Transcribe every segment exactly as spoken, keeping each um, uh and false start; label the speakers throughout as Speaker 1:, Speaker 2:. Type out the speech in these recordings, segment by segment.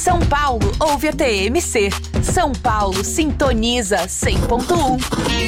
Speaker 1: São Paulo ouve a T M C. São Paulo sintoniza cem ponto um.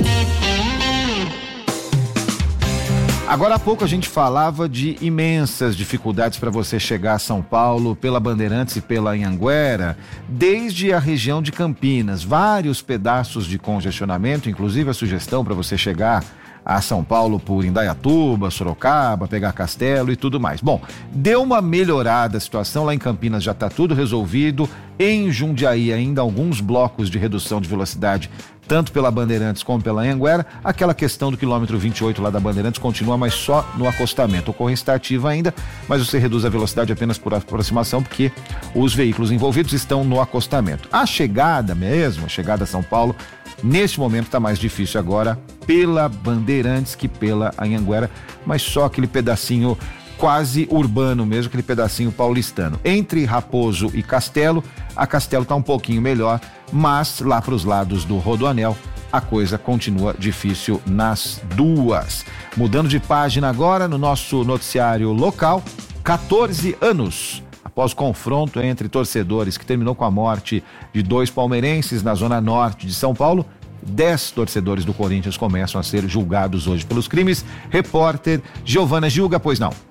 Speaker 2: Agora há pouco a gente falava de imensas dificuldades para você chegar a São Paulo pela Bandeirantes e pela Anhanguera, desde a região de Campinas. Vários pedaços de congestionamento, inclusive a sugestão para você chegar a São Paulo por Indaiatuba, Sorocaba, pegar Castelo e tudo mais. Bom, deu uma melhorada a situação, lá em Campinas já está tudo resolvido. Em Jundiaí ainda alguns blocos de redução de velocidade, tanto pela Bandeirantes como pela Anhanguera. Aquela questão do quilômetro vinte e oito lá da Bandeirantes continua, mas só no acostamento. Ocorrência está ativa ainda, mas você reduz a velocidade apenas por aproximação, porque os veículos envolvidos estão no acostamento. A chegada mesmo, a chegada a São Paulo, neste momento está mais difícil agora pela Bandeirantes que pela Anhanguera, mas só aquele pedacinho quase urbano mesmo, aquele pedacinho paulistano. Entre Raposo e Castelo, a Castelo está um pouquinho melhor, mas lá para os lados do Rodoanel a coisa continua difícil nas duas. Mudando de página agora no nosso noticiário local, quatorze anos após o confronto entre torcedores que terminou com a morte de dois palmeirenses na zona norte de São Paulo, dez torcedores do Corinthians começam a ser julgados hoje pelos crimes. Repórter Giovana Gilga, pois não?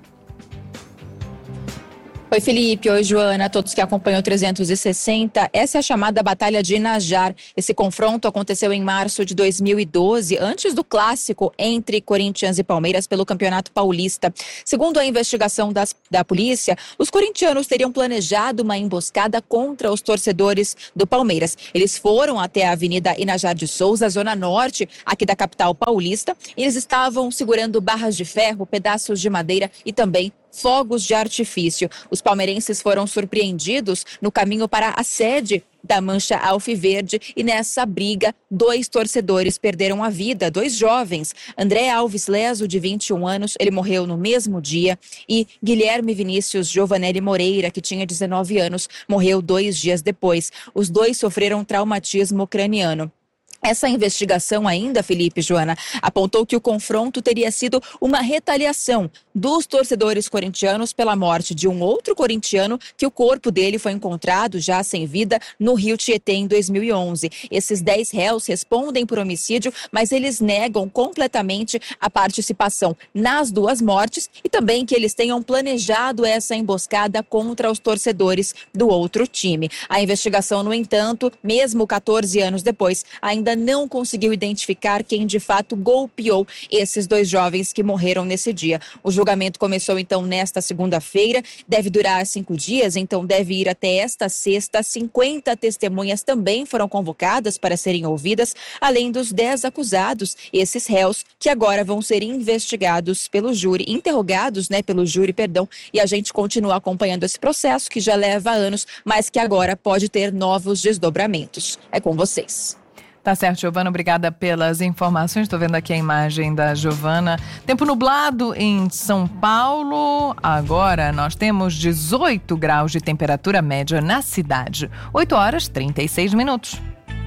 Speaker 3: Oi, Felipe. Oi, Joana. Todos que acompanham o trezentos e sessenta. Essa é a chamada Batalha de Inajar. Esse confronto aconteceu em março de dois mil e doze, antes do clássico entre Corinthians e Palmeiras pelo Campeonato Paulista. Segundo a investigação das, da polícia, os corintianos teriam planejado uma emboscada contra os torcedores do Palmeiras. Eles foram até a Avenida Inajar de Souza, zona norte, aqui da capital paulista. Eles estavam segurando barras de ferro, pedaços de madeira e também fogos de artifício. Os palmeirenses foram surpreendidos no caminho para a sede da Mancha Alviverde e nessa briga, dois torcedores perderam a vida, dois jovens. André Alves Leso, de vinte e um anos, ele morreu no mesmo dia, e Guilherme Vinícius Giovanelli Moreira, que tinha dezenove anos, morreu dois dias depois. Os dois sofreram traumatismo craniano. Essa investigação ainda, Felipe e Joana, apontou que o confronto teria sido uma retaliação dos torcedores corintianos pela morte de um outro corintiano que o corpo dele foi encontrado já sem vida no Rio Tietê em dois mil e onze. Esses dez réus respondem por homicídio, mas eles negam completamente a participação nas duas mortes e também que eles tenham planejado essa emboscada contra os torcedores do outro time. A investigação, no entanto, mesmo quatorze anos depois, ainda não conseguiu identificar quem de fato golpeou esses dois jovens que morreram nesse dia. O julgamento começou então nesta segunda-feira, deve durar cinco dias, então deve ir até esta sexta. cinquenta testemunhas também foram convocadas para serem ouvidas, além dos dez acusados, esses réus que agora vão ser investigados pelo júri, interrogados, né, pelo júri, perdão, e a gente continua acompanhando esse processo que já leva anos, mas que agora pode ter novos desdobramentos. É com vocês.
Speaker 4: Tá certo, Giovana, obrigada pelas informações. Estou vendo aqui a imagem da Giovana. Tempo nublado em São Paulo. Agora nós temos dezoito graus de temperatura média na cidade. oito horas e trinta e seis minutos.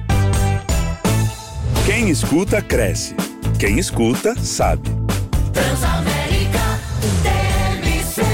Speaker 5: Quem escuta, cresce. Quem escuta, sabe.
Speaker 6: Transamérica T M C.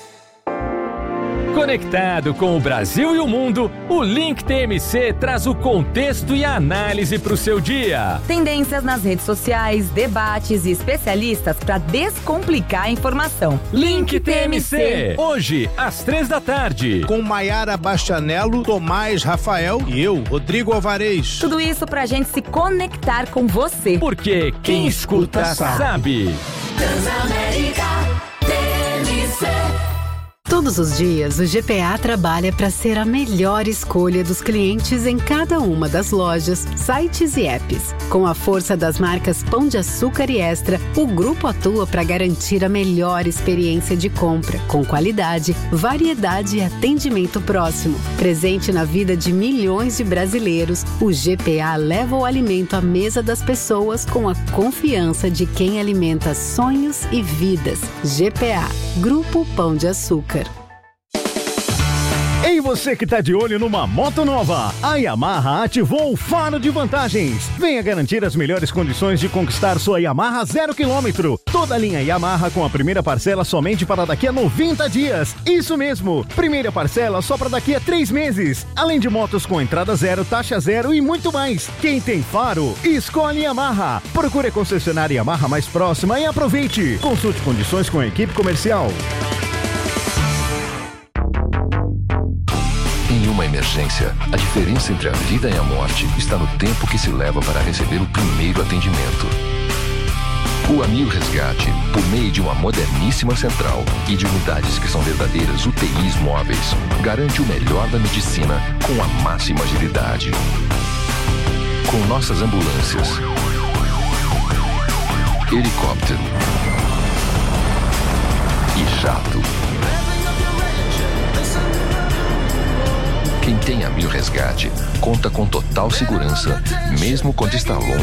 Speaker 6: Conectado com o Brasil e o mundo, o Link T M C traz o contexto e a análise para o seu dia.
Speaker 7: Tendências nas redes sociais, debates e especialistas para descomplicar a informação.
Speaker 6: Link T M C, hoje às três da tarde.
Speaker 8: Com Maiara Bastianello, Tomás Rafael e eu, Rodrigo Alvarez.
Speaker 7: Tudo isso pra gente se conectar com você.
Speaker 6: Porque quem, quem escuta, escuta sabe. sabe.
Speaker 9: Transamérica T M C.
Speaker 10: Todos os dias, o G P A trabalha para ser a melhor escolha dos clientes em cada uma das lojas, sites e apps. Com a força das marcas Pão de Açúcar e Extra, o grupo atua para garantir a melhor experiência de compra, com qualidade, variedade e atendimento próximo. Presente na vida de milhões de brasileiros, o G P A leva o alimento à mesa das pessoas com a confiança de quem alimenta sonhos e vidas. G P A, Grupo Pão de Açúcar.
Speaker 11: Ei, você Você que tá de olho numa moto nova, a Yamaha ativou o Faro de Vantagens. Venha garantir as melhores condições de conquistar sua Yamaha zero quilômetro. Toda a linha Yamaha com a primeira parcela somente para daqui a noventa dias. Isso mesmo, primeira parcela só para daqui a três meses. Além de motos com entrada zero, taxa zero e muito mais. Quem tem Faro, escolhe Yamaha. Procure a concessionária Yamaha mais próxima e aproveite. Consulte condições com a equipe comercial.
Speaker 12: Em uma emergência, a diferença entre a vida e a morte está no tempo que se leva para receber o primeiro atendimento. O Amil Resgate, por meio de uma moderníssima central e de unidades que são verdadeiras U T Is móveis, garante o melhor da medicina com a máxima agilidade. Com nossas ambulâncias, helicóptero e jato. Quem tem Amil Resgate conta com total segurança, mesmo quando está longe